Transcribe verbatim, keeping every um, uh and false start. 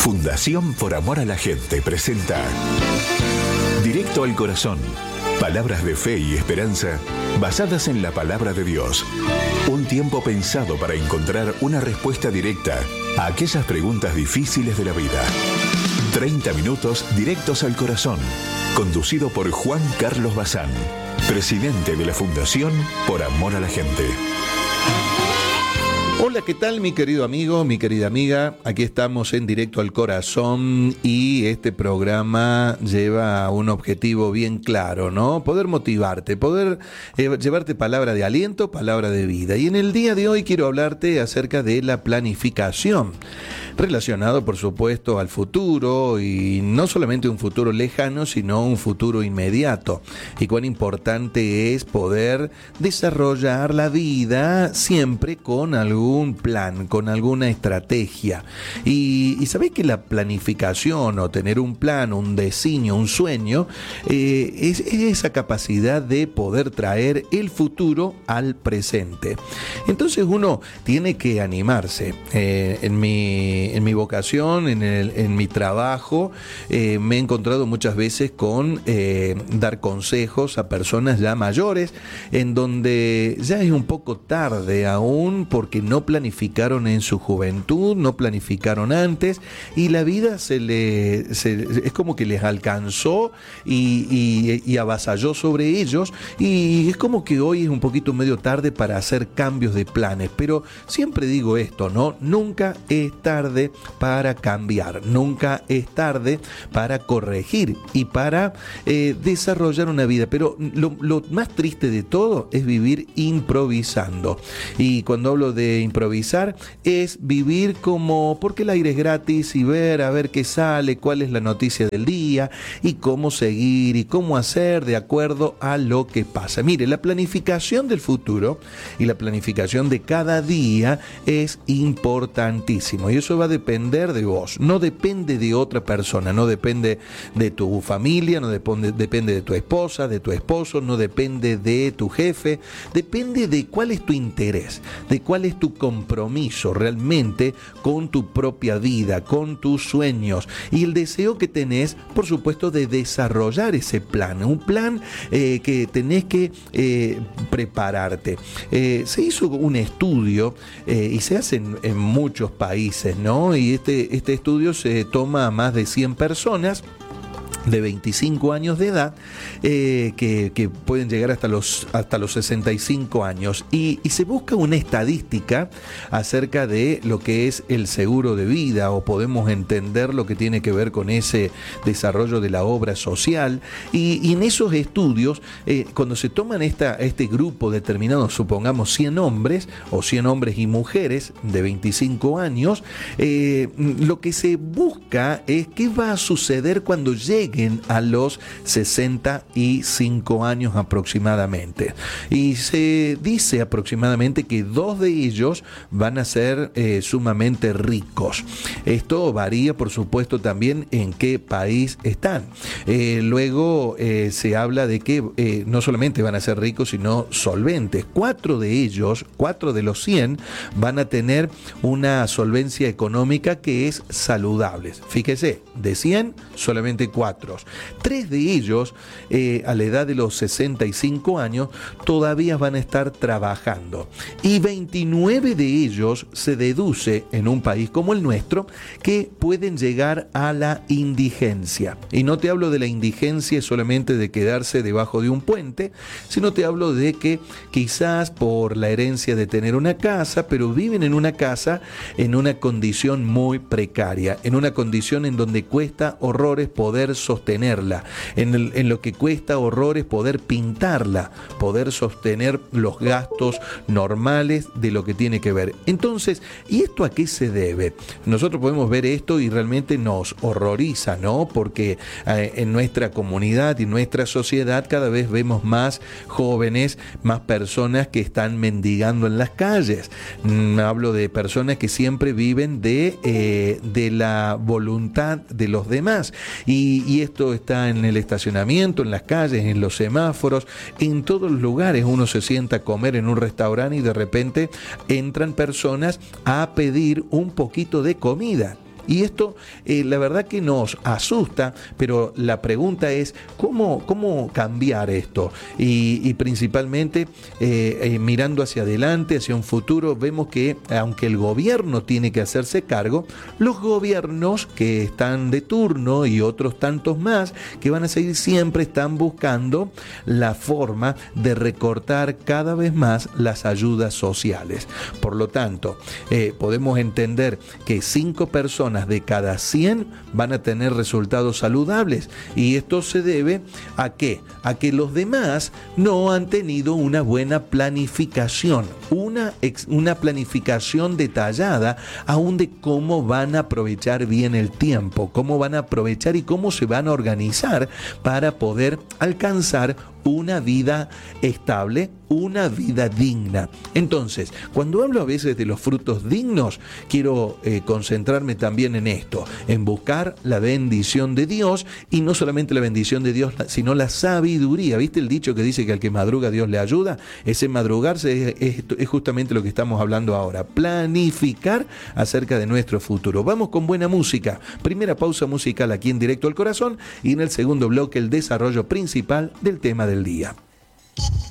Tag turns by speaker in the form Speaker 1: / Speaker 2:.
Speaker 1: Fundación Por Amor a la Gente presenta Directo al Corazón. Palabras de fe y esperanza basadas en la palabra de Dios. Un tiempo pensado para encontrar una respuesta directa a aquellas preguntas difíciles de la vida. treinta minutos directos al corazón. Conducido por Juan Carlos Bazán, presidente de la Fundación Por Amor a la Gente.
Speaker 2: Hola, ¿qué tal, mi querido amigo, mi querida amiga? Aquí estamos en Directo al Corazón y este programa lleva un objetivo bien claro, ¿no? Poder motivarte, poder eh, llevarte palabra de aliento, palabra de vida. Y en el día de hoy quiero hablarte acerca de la planificación, relacionado, por supuesto, al futuro, y no solamente un futuro lejano, sino un futuro inmediato. Y cuán importante es poder desarrollar la vida siempre con algún un plan, con alguna estrategia. Y, y sabéis que la planificación o tener un plan, un designio, un sueño, eh, es, es esa capacidad de poder traer el futuro al presente. Entonces uno tiene que animarse. Eh, en, mi, en mi vocación, en, el, en mi trabajo, eh, me he encontrado muchas veces con eh, dar consejos a personas ya mayores, en donde ya es un poco tarde aún, porque no No planificaron en su juventud, no planificaron antes, y la vida se le se, es como que les alcanzó y, y, y avasalló sobre ellos, y es como que hoy es un poquito medio tarde para hacer cambios de planes. Pero siempre digo esto, ¿no? Nunca es tarde para cambiar, nunca es tarde para corregir y para eh, desarrollar una vida. Pero lo, lo más triste de todo es vivir improvisando. Y cuando hablo de improvisar es vivir como porque el aire es gratis y ver a ver qué sale, cuál es la noticia del día y cómo seguir y cómo hacer de acuerdo a lo que pasa. Mire, la planificación del futuro y la planificación de cada día es importantísimo, y eso va a depender de vos, no depende de otra persona, no depende de tu familia, no depende, depende de tu esposa, de tu esposo, no depende de tu jefe, depende de cuál es tu interés, de cuál es tu compromiso realmente con tu propia vida, con tus sueños y el deseo que tenés, por supuesto, de desarrollar ese plan, un plan eh, que tenés que eh, prepararte. Eh, se hizo un estudio eh, y se hace en, en muchos países, ¿no? Y este, este estudio se toma a más de cien personas de veinticinco años de edad, eh, que, que pueden llegar hasta los, hasta los sesenta y cinco años, y, y se busca una estadística acerca de lo que es el seguro de vida, o podemos entender lo que tiene que ver con ese desarrollo de la obra social. Y, y en esos estudios, eh, cuando se toman esta, este grupo determinado, supongamos cien hombres o cien hombres y mujeres de veinticinco años, eh, lo que se busca es qué va a suceder cuando llegue a los sesenta y cinco años aproximadamente. Y se dice aproximadamente que dos de ellos van a ser eh, sumamente ricos. Esto varía, por supuesto, también en qué país están. Eh, luego eh, se habla de que eh, no solamente van a ser ricos, sino solventes. Cuatro de ellos, cuatro de los cien, van a tener una solvencia económica que es saludable. Fíjese, de cien, solamente cuatro. Tres de ellos, eh, a la edad de los sesenta y cinco años, todavía van a estar trabajando. Y veintinueve de ellos se deduce, en un país como el nuestro, que pueden llegar a la indigencia. Y no te hablo de la indigencia solamente de quedarse debajo de un puente, sino te hablo de que quizás por la herencia de tener una casa, pero viven en una casa en una condición muy precaria, en una condición en donde cuesta horrores poder sostenerla, en, el, en lo que cuesta horrores poder pintarla, poder sostener los gastos normales de lo que tiene que ver. Entonces, ¿y esto a qué se debe? Nosotros podemos ver esto y realmente nos horroriza, ¿no? Porque eh, en nuestra comunidad y nuestra sociedad cada vez vemos más jóvenes, más personas que están mendigando en las calles. Mm, hablo de personas que siempre viven de, eh, de la voluntad de los demás. Y, y esto está en el estacionamiento, en las calles, en los semáforos, en todos los lugares. Uno se sienta a comer en un restaurante y de repente entran personas a pedir un poquito de comida. Y esto, eh, la verdad que nos asusta, pero la pregunta es, ¿cómo, cómo cambiar esto? Y, y principalmente, eh, eh, mirando hacia adelante, hacia un futuro, vemos que, aunque el gobierno tiene que hacerse cargo, los gobiernos que están de turno y otros tantos más, que van a seguir siempre, están buscando la forma de recortar cada vez más las ayudas sociales. Por lo tanto, eh, podemos entender que cinco personas de cada cien van a tener resultados saludables, y esto se debe a qué? A que los demás no han tenido una buena planificación, una, ex, una planificación detallada aún de cómo van a aprovechar bien el tiempo, cómo van a aprovechar y cómo se van a organizar para poder alcanzar una vida estable, una vida digna. Entonces, cuando hablo a veces de los frutos dignos, quiero eh, concentrarme también en esto, en buscar la bendición de Dios, y no solamente la bendición de Dios, sino la sabiduría. ¿Viste el dicho que dice que al que madruga Dios le ayuda? Ese madrugarse es, es, es justamente lo que estamos hablando ahora, planificar acerca de nuestro futuro. Vamos con buena música. Primera pausa musical aquí en Directo al Corazón, y en el segundo bloque el desarrollo principal del tema del día.